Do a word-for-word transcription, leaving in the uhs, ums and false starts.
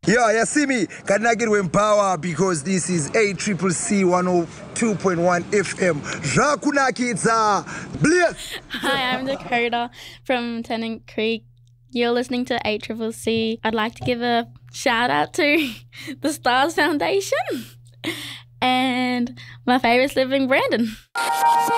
Yeah, you see me? Can I get power because this is A Triple C one oh two point one F M. Rakunakitza. Bliss. Hi, I'm Dakota from Tennant Creek. You're listening to A Triple C. I'd like to give a shout out to the Stars Foundation and my favourite's living Brandon.